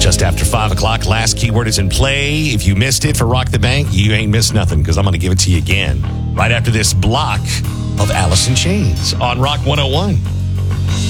Just after 5 o'clock, last keyword is in play. If you missed it for Rock the Bank, you ain't missed nothing because I'm going to give it to you again right after this block of Alice in Chains on Rock 101.